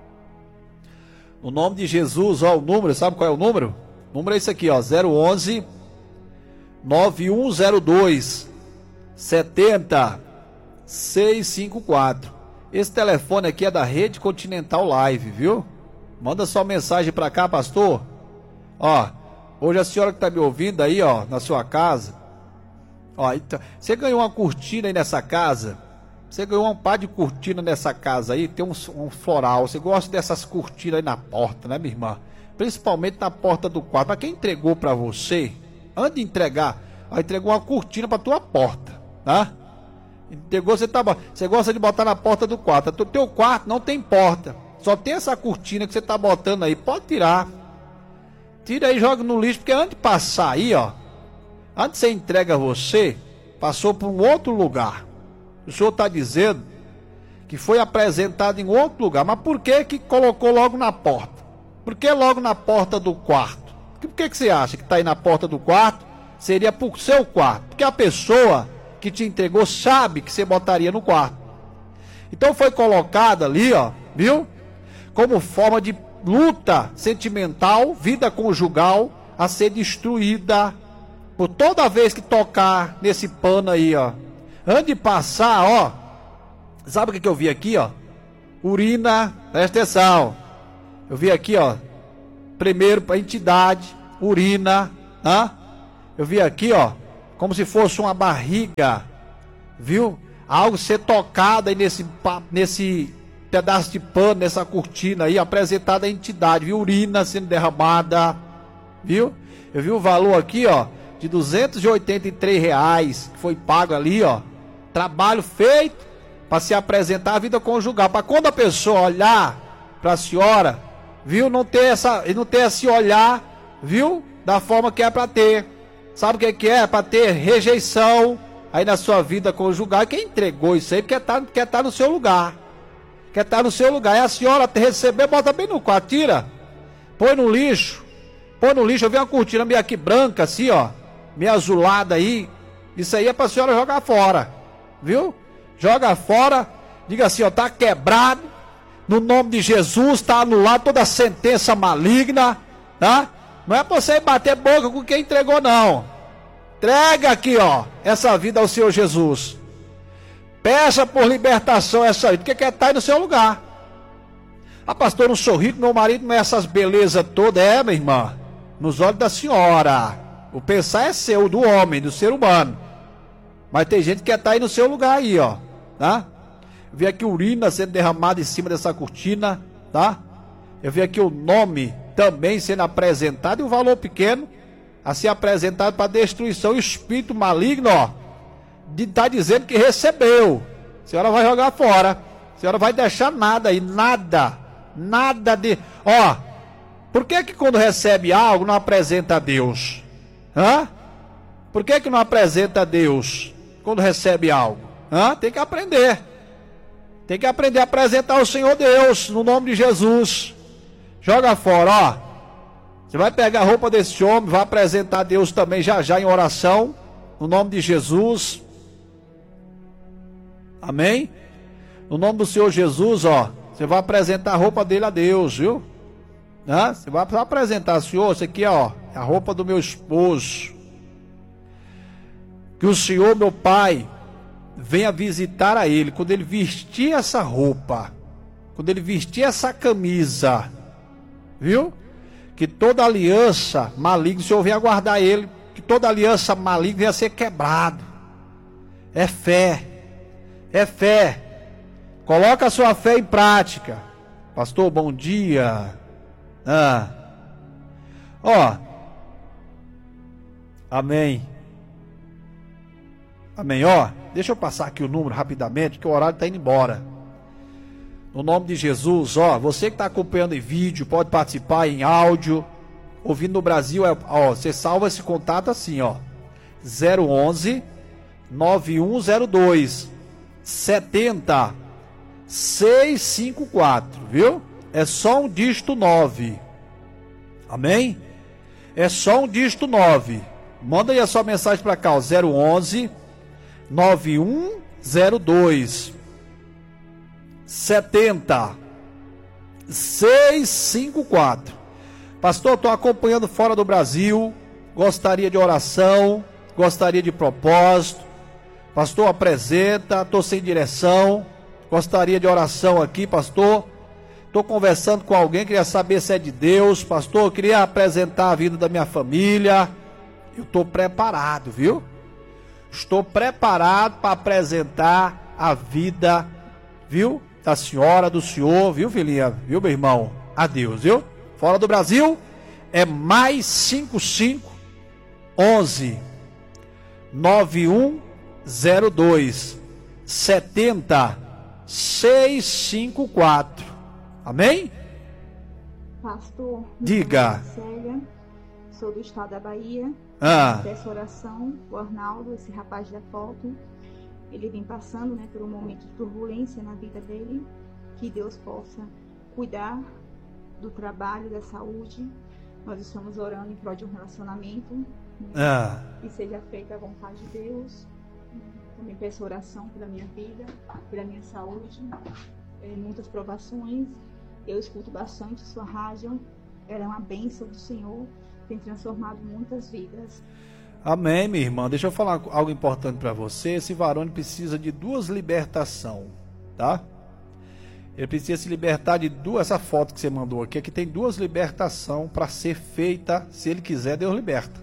No nome de Jesus, ó, o número, sabe qual é o número? O número é esse aqui, ó, zero onze, nove um zero dois, sete zero seis cinco quatro. Esse telefone aqui é da Rede Continental Live, viu? Manda sua mensagem para cá, pastor. Ó, hoje a senhora que está me ouvindo aí, ó, na sua casa, ó, então, você ganhou uma cortina aí nessa casa? Você ganhou um par de cortina nessa casa aí? Tem um, um floral. Você gosta dessas cortinas aí na porta, né, minha irmã? Principalmente na porta do quarto. Mas quem entregou para você, antes de entregar, ó, entregou uma cortina para tua porta, tá? Entregou, você, tá, você gosta de botar na porta do quarto. O teu quarto não tem porta, só tem essa cortina que você tá botando aí. Pode tirar. Tira aí e joga no lixo, porque antes de passar aí, ó, antes de você entrega você, passou por um outro lugar. O Senhor está dizendo que foi apresentado em outro lugar. Mas por que que colocou logo na porta? Por que logo na porta do quarto? Por que que você acha que está aí na porta do quarto? Seria para o seu quarto. Porque a pessoa que te entregou sabe que você botaria no quarto. Então foi colocado ali, ó, viu? Como forma de luta sentimental, vida conjugal a ser destruída. Por toda vez que tocar nesse pano aí, ó, antes de passar, ó, sabe o que, que eu vi aqui, ó? Urina, presta atenção. Eu vi aqui, ó, primeiro para a entidade, urina, né? Eu vi aqui, ó, como se fosse uma barriga, viu? Algo ser tocado aí nesse, nesse pedaço de pano, nessa cortina aí, apresentada a entidade, viu? Urina sendo derramada, viu? Eu vi o valor aqui, ó, de duzentos e oitenta e três reais, que foi pago ali, ó. Trabalho feito para se apresentar a vida conjugal. Para quando a pessoa olhar para a senhora, viu? Não ter, essa, não ter esse olhar, viu? Da forma que é para ter. Sabe o que, que é? É para ter rejeição aí na sua vida conjugal. Quem entregou isso aí quer estar quer tá no seu lugar. Quer estar no seu lugar. E a senhora receber, bota bem no quarto, tira, põe no lixo. Põe no lixo. Eu vi uma cortina minha aqui branca, assim, ó, meio azulada aí. Isso aí é pra senhora jogar fora, viu? Joga fora. Diga assim, ó, tá quebrado. No nome de Jesus, tá anulado toda a sentença maligna, tá? Não é pra você bater boca com quem entregou, não. Entrega aqui, ó, essa vida ao Senhor Jesus. Peça por libertação essa vida, porque quer estar aí no seu lugar. Ah, pastor, não sou rico, meu marido não é essas belezas todas. É, minha irmã, nos olhos da senhora. O pensar é seu, do homem, do ser humano. Mas tem gente que quer estar aí no seu lugar aí, ó, tá? Eu vi aqui urina sendo derramada em cima dessa cortina, tá? Eu vi aqui o nome também sendo apresentado e o valor pequeno a ser apresentado para destruição. O espírito maligno, ó, de tá dizendo que recebeu. A senhora vai jogar fora. A senhora vai deixar nada aí, nada, nada de... Ó, por que que quando recebe algo não apresenta a Deus? Hã? Por que que não apresenta a Deus quando recebe algo? Hã? Tem que aprender. Tem que aprender a apresentar o Senhor Deus, no nome de Jesus. Joga fora, ó. Você vai pegar a roupa desse homem, vai apresentar a Deus também já já em oração, no nome de Jesus. Amém? No nome do Senhor Jesus, ó, você vai apresentar a roupa dele a Deus, viu? Hã? Você vai apresentar, Senhor, isso aqui, ó, é a roupa do meu esposo. Que o Senhor, meu Pai, venha visitar a ele, quando ele vestir essa roupa, quando ele vestir essa camisa, viu? Que toda aliança maligna, o Senhor venha guardar ele, que toda aliança maligna venha ser quebrado. É fé, é fé. Coloca a sua fé em prática. Pastor, bom dia. Ah. Ó. Amém. Amém, ó. Deixa eu passar aqui o número rapidamente, que o horário está indo embora. No nome de Jesus, ó, você que está acompanhando em vídeo, pode participar em áudio, ouvindo no Brasil, é, ó, você salva esse contato assim, ó, zero onze, nove um zero dois, setenta, seiscentos e cinquenta e quatro, viu? É só um dígito nove, amém? É só um dígito nove, manda aí a sua mensagem para cá, ó, zero onze, nove um zero dois, setenta, seiscentos e cinquenta e quatro. Pastor, estou acompanhando fora do Brasil, gostaria de oração, gostaria de propósito. Pastor, apresenta, estou sem direção, gostaria de oração aqui, pastor. Estou conversando com alguém, queria saber se é de Deus. Pastor, queria apresentar a vida da minha família. Eu estou preparado, viu? Estou preparado para apresentar a vida, viu? Da senhora, do senhor, viu, filhinha? Viu, meu irmão? Adeus, viu? Fora do Brasil, é mais cinquenta e cinco, onze, nove um zero dois, setenta, seiscentos e cinquenta e quatro. Amém? Pastor, diga. Célia, sou do estado da Bahia. Ah. Peço oração, o Arnaldo, esse rapaz da foto, ele vem passando, né, por um momento de turbulência na vida dele, que Deus possa cuidar do trabalho, da saúde. Nós estamos orando em prol de um relacionamento, né, ah. que seja feita a vontade de Deus. Também peço oração pela minha vida, pela minha saúde, é, muitas provações. Eu escuto bastante sua rádio, ela é uma bênção do Senhor, tem transformado muitas vidas. Amém, minha irmã. Deixa eu falar algo importante para você. Esse varão precisa de duas libertações, tá? Ele precisa se libertar de duas. Essa foto que você mandou aqui, aqui tem duas libertações para ser feita. Se ele quiser, Deus liberta.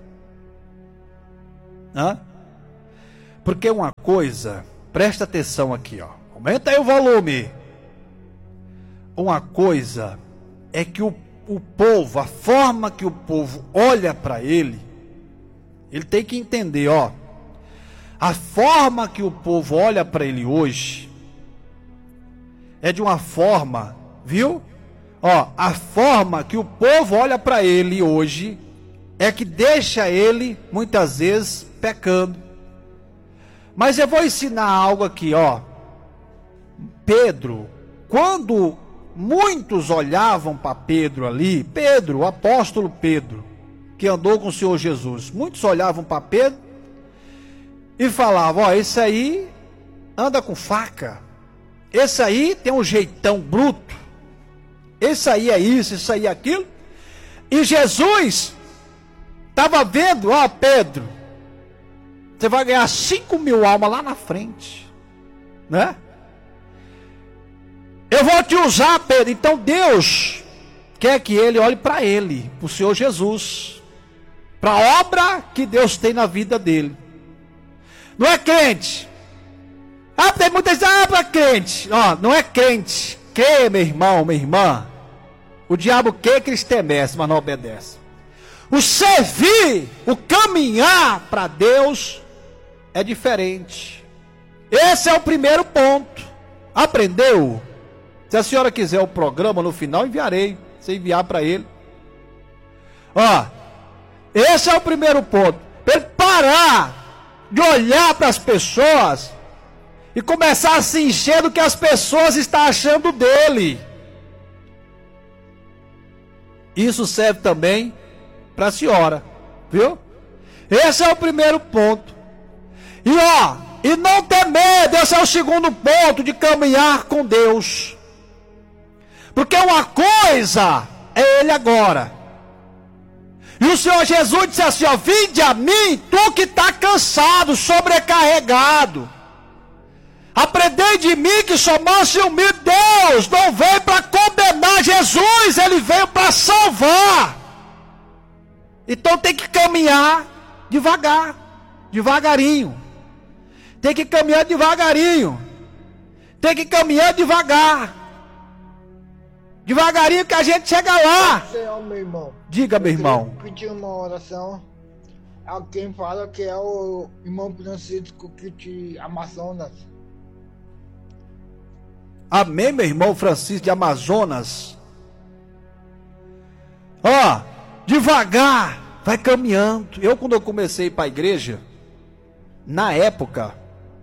Hã? Porque uma coisa, presta atenção aqui, ó. Aumenta aí o volume. Uma coisa é que o, o povo, a forma que o povo olha para ele, ele tem que entender, ó. A forma que o povo olha para ele hoje é de uma forma, viu? Ó, a forma que o povo olha para ele hoje é que deixa ele, muitas vezes, pecando. Mas eu vou ensinar algo aqui, ó. Pedro, quando muitos olhavam para Pedro ali, Pedro, o apóstolo Pedro, que andou com o Senhor Jesus, muitos olhavam para Pedro e falavam, ó, esse aí anda com faca, esse aí tem um jeitão bruto, esse aí é isso, isso aí é aquilo. E Jesus estava vendo, ó, Pedro, você vai ganhar cinco mil almas lá na frente, né? Eu vou te usar, Pedro. Então Deus quer que ele olhe para ele, para o Senhor Jesus, para a obra que Deus tem na vida dele. Não é crente. Ah, tem muitas vezes, ah, para crente. Ó, não é crente. Crê, meu irmão, minha irmã. O diabo quer que eles temessem, mas não obedece. O servir, o caminhar para Deus é diferente. Esse é o primeiro ponto. Aprendeu? Se a senhora quiser o programa, no final enviarei. Você enviar para ele. Ó, esse é o primeiro ponto. Para ele parar de olhar para as pessoas e começar a se encher do que as pessoas estão achando dele. Isso serve também para a senhora, viu? Esse é o primeiro ponto. E ó, e não ter medo, esse é o segundo ponto de caminhar com Deus. Porque uma coisa é ele agora. E o Senhor Jesus disse assim, ó, vinde a mim, tu que está cansado, sobrecarregado. Aprendei de mim que sou manso e humilde. Deus não veio para condenar Jesus, ele veio para salvar. Então tem que caminhar devagar, devagarinho. Tem que caminhar devagarinho. Tem que caminhar devagar. Devagarinho que a gente chega lá. Senhor, meu irmão. Diga, meu irmão. Eu pedir uma oração. Alguém fala que é o irmão Francisco que te Amazonas. Amém, meu irmão Francisco de Amazonas. Ó, devagar, vai caminhando. Eu, quando eu comecei para a igreja, na época,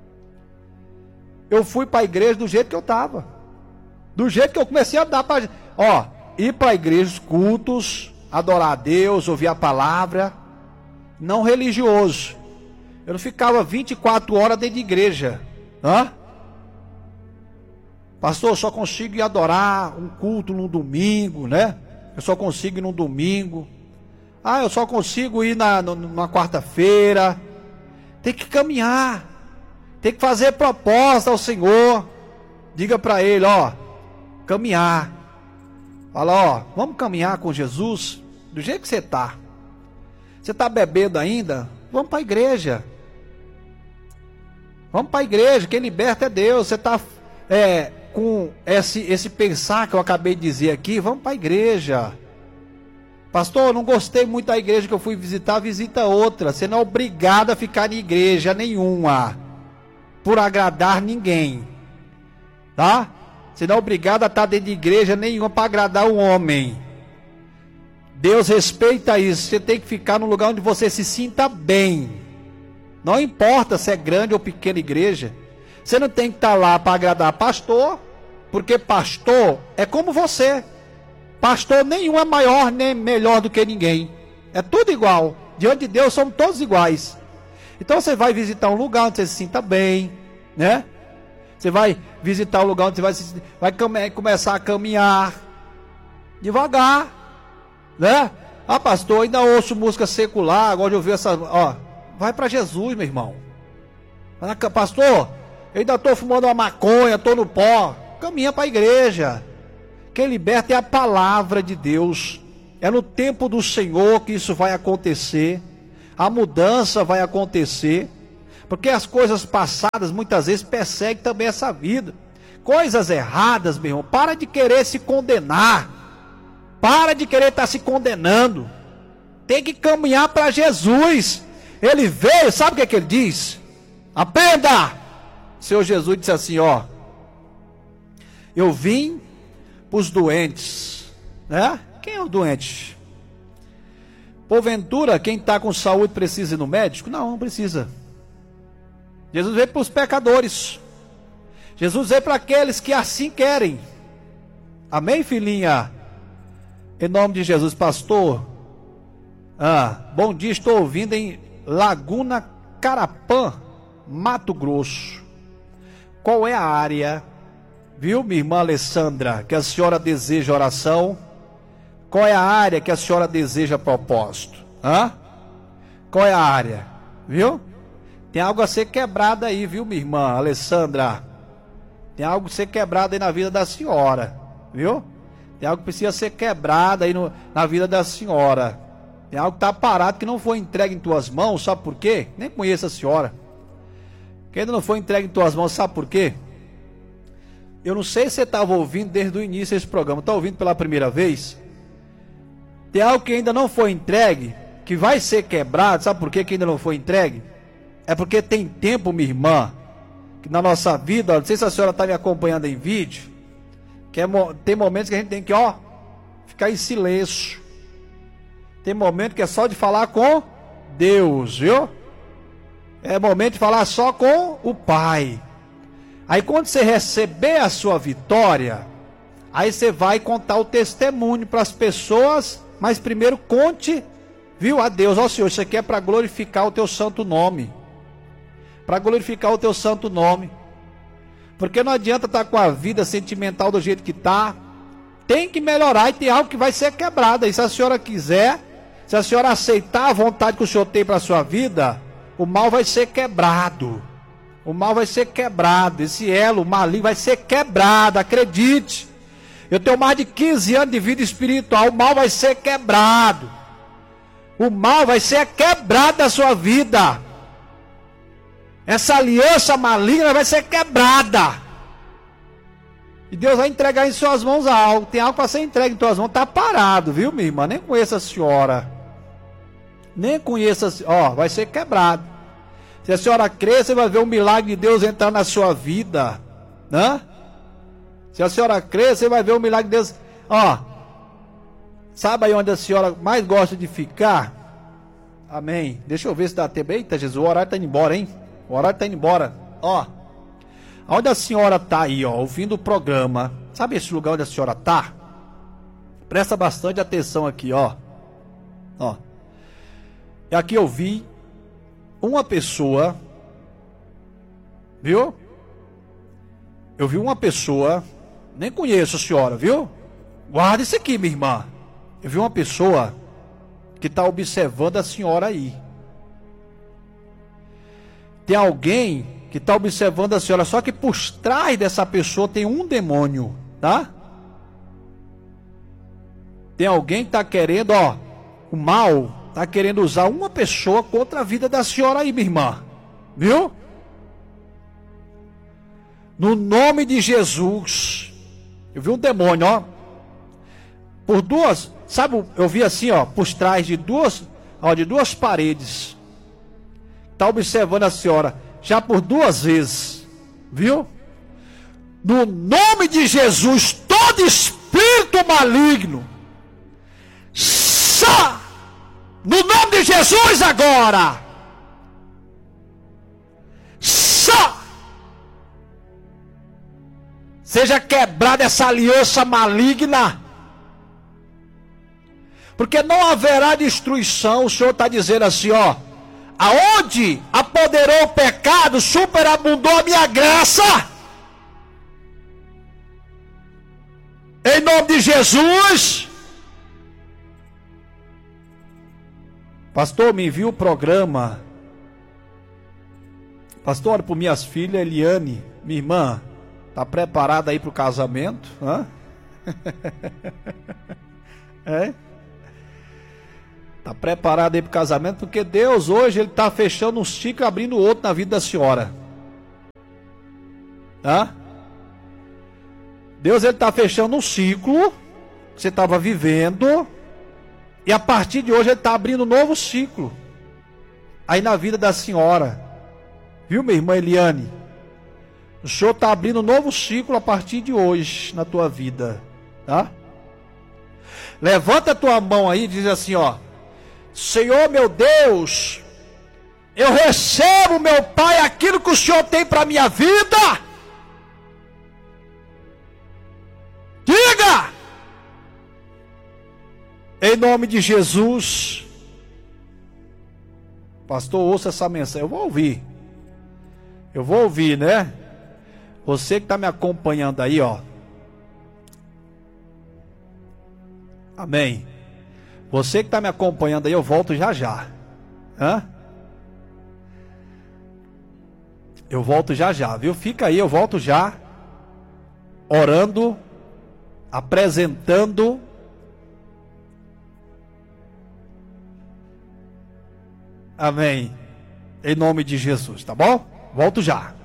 eu fui para a igreja do jeito que eu estava. Do jeito que eu comecei a dar para... Ó, ir para a igreja, cultos, adorar a Deus, ouvir a palavra, não religioso. Eu não ficava vinte e quatro horas dentro de igreja. Hã? Pastor, eu só consigo ir adorar um culto no domingo, né? Eu só consigo ir no domingo. Ah, eu só consigo ir na, na, na quarta-feira. Tem que caminhar. Tem que fazer proposta ao Senhor. Diga para ele, ó, caminhar. Fala, ó, vamos caminhar com Jesus do jeito que você está. Você está bebendo ainda? Vamos para a igreja. Vamos para a igreja, quem liberta é Deus. Você está é, com esse, esse pensar que eu acabei de dizer aqui, vamos para a igreja. Pastor, eu não gostei muito da igreja que eu fui visitar, visita outra. Você não é obrigado a ficar em igreja nenhuma, por agradar ninguém. Tá? Você não é obrigado a estar dentro de igreja nenhuma para agradar o homem. Deus respeita isso. Você tem que ficar no lugar onde você se sinta bem. Não importa se é grande ou pequena igreja. Você não tem que estar lá para agradar pastor, porque pastor é como você. Pastor nenhum é maior nem melhor do que ninguém. É tudo igual. Diante de Deus somos todos iguais. Então você vai visitar um lugar onde você se sinta bem, né? Você vai visitar um lugar onde você vai, se, vai come, começar a caminhar devagar, né? Ah, pastor, ainda ouço música secular, gosto de ouvir essa... Ó, vai para Jesus, meu irmão. Pastor, eu ainda estou fumando uma maconha, estou no pó. caminha para a igreja. Quem liberta é a palavra de Deus. É no tempo do Senhor que isso vai acontecer. A mudança vai acontecer. Porque as coisas passadas muitas vezes perseguem também essa vida. Coisas erradas, meu irmão. Para de querer se condenar. Para de querer estar se condenando. Tem que caminhar para Jesus. Ele veio, sabe o que, é que ele diz? Aprenda! O Senhor Jesus disse assim, ó. Eu vim para os doentes, né? Quem é o doente? Porventura, quem está com saúde precisa ir no médico? Não, não precisa. Jesus veio para os pecadores. Jesus veio para aqueles que assim querem. Amém, filhinha? Em nome de Jesus, pastor. Ah, bom dia, estou ouvindo em Laguna Carapã, Mato Grosso. Qual é a área, viu, minha irmã Alessandra, que a senhora deseja oração? Qual é a área que a senhora deseja propósito? Hã? Qual é a área? Viu? Tem algo a ser quebrado aí, viu, minha irmã Alessandra? Tem algo a ser quebrado aí na vida da senhora, viu? Tem algo que precisa ser quebrado aí no, na vida da senhora. Tem algo que está parado, que não foi entregue em tuas mãos, sabe por quê? Nem conheço a senhora. Que ainda não foi entregue em tuas mãos, sabe por quê? Eu não sei se você estava ouvindo desde o início desse programa, está ouvindo pela primeira vez? Tem algo que ainda não foi entregue, que vai ser quebrado, sabe por quê que ainda não foi entregue? É porque tem tempo, minha irmã, que na nossa vida, não sei se a senhora está me acompanhando em vídeo, que é, tem momentos que a gente tem que, ó, ficar em silêncio. Tem momento que é só de falar com Deus, viu? É momento de falar só com o Pai. Aí quando você receber a sua vitória, aí você vai contar o testemunho para as pessoas, mas primeiro conte, viu, a Deus. Ó Senhor, isso aqui é para glorificar o teu santo nome. Para glorificar o teu santo nome. Porque não adianta estar com a vida sentimental do jeito que está. Tem que melhorar e tem algo que vai ser quebrado. E se a senhora quiser, se a senhora aceitar a vontade que o Senhor tem para a sua vida, o mal vai ser quebrado. O mal vai ser quebrado. Esse elo maligno vai ser quebrado, acredite. Eu tenho mais de quinze anos de vida espiritual. O mal vai ser quebrado. O mal vai ser quebrado da sua vida. Essa aliança maligna vai ser quebrada. E Deus vai entregar em suas mãos algo. Tem algo para ser entregue em suas mãos. Está parado, viu, minha irmã? Nem conheço a senhora. Nem conheço a senhora. Ó, vai ser quebrado. Se a senhora crer, você vai ver o milagre de Deus entrar na sua vida. Né? Se a senhora crer, você vai ver o milagre de Deus. Ó, sabe aí onde a senhora mais gosta de ficar? Amém. Deixa eu ver se dá tempo. Eita, Jesus, o horário está indo embora, hein? O horário está indo embora. Ó, onde a senhora está aí, ó, ouvindo o programa. Sabe esse lugar onde a senhora está? Presta bastante atenção aqui, ó. Ó. E aqui eu vi uma pessoa, viu? Eu vi uma pessoa, nem conheço a senhora, viu? Guarda isso aqui, minha irmã. Eu vi uma pessoa que está observando a senhora aí. Tem alguém que está observando a senhora, só que por trás dessa pessoa tem um demônio, tá? Tem alguém que está querendo, ó, o mal está querendo usar uma pessoa contra a vida da senhora aí, minha irmã, viu? No nome de Jesus, eu vi um demônio, ó, por duas, sabe, eu vi assim, ó, por trás de duas, ó, de duas paredes, está observando a senhora, já por duas vezes, viu? No nome de Jesus, todo espírito maligno, sa, no nome de Jesus agora, sa, seja quebrada essa aliança maligna, porque não haverá destruição. O Senhor está dizendo assim, ó, aonde apoderou o pecado, superabundou a minha graça. Em nome de Jesus. Pastor, me envia o programa. Pastor, ore por minhas filhas, Eliane, minha irmã. Tá preparado aí para o casamento? Hã? É? Tá preparado aí para o casamento? Porque Deus hoje ele tá fechando um ciclo e abrindo outro na vida da senhora. Hã? Deus ele tá fechando um ciclo que você estava vivendo e a partir de hoje ele está abrindo um novo ciclo aí na vida da senhora. Viu, minha irmã Eliane? O Senhor está abrindo um novo ciclo a partir de hoje na tua vida, tá? Levanta a tua mão aí e diz assim, ó: Senhor meu Deus, eu recebo, meu Pai, aquilo que o Senhor tem para minha vida. Diga! Em nome de Jesus. Pastor, ouça essa mensagem. Eu vou ouvir. Eu vou ouvir, né? Você que está me acompanhando aí, ó. Amém. Você que está me acompanhando aí, eu volto já já. Hã? Eu volto já já, viu? Fica aí, eu volto já. Orando, apresentando. Amém. Em nome de Jesus, tá bom? Volto já.